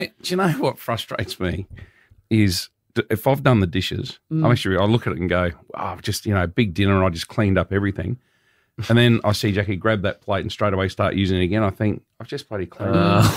Do you know what frustrates me is if I've done the dishes, I look at it and go, I've just, big dinner and I just cleaned up everything. And then I see Jackie grab that plate and straight away start using it again. I think, I've just bloody cleaned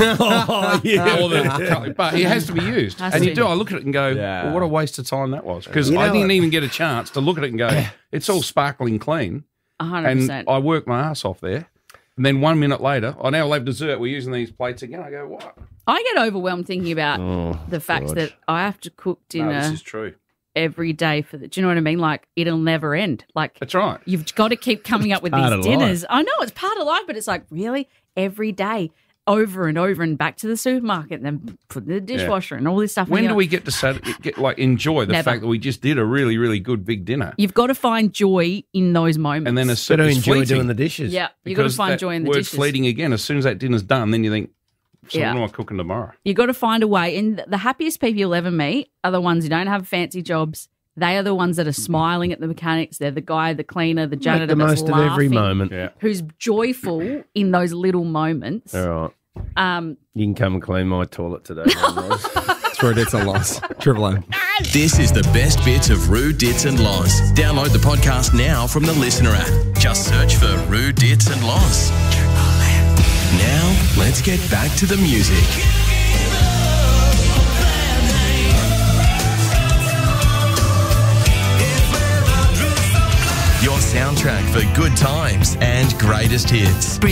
it. But it has to be used. I look at it and go, well, what a waste of time that was. Because I didn't even get a chance to look at it and go, it's all sparkling clean. 100%. And I worked my ass off there. And then 1 minute later, I now have dessert. We're using these plates again. I go, what? I get overwhelmed thinking about the fact that I have to cook dinner. No, this is true. Every day do you know what I mean? Like, it'll never end. Like, that's right. You've got to keep coming up with these dinners. I know it's part of life, but it's like, really? Every day, over and over, and back to the supermarket, and then put in the dishwasher and all this stuff. When do we get to enjoy the fact that we just did a really, really good big dinner? You've got to find joy in those moments. And then you've got to enjoy doing the dishes. Yeah, you've got to find joy in the dishes. Fleeting again. As soon as that dinner's done, then you think, so what am I cooking tomorrow? You've got to find a way. And the happiest people you'll ever meet are the ones who don't have fancy jobs. They are the ones that are smiling at the mechanics. They're the guy, the cleaner, the janitor the most laughing, of every moment. Who's joyful in those little moments. All right. You can come and clean my toilet today. It's Rue Dits and Loz. Triple M. This is the best bits of Rue Dits and Loz. Download the podcast now from the Listener app. Just search for Rue Dits and Loz. Now, let's get back to the music. Your soundtrack for good times and greatest hits.